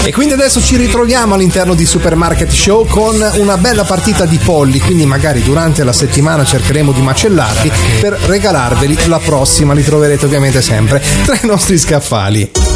E quindi adesso ci ritroviamo all'interno di Supermarket Show con una bella partita di polli, quindi magari durante la settimana cercheremo di macellarli per regalarveli la prossima, li troverete ovviamente sempre tra i nostri scaffali.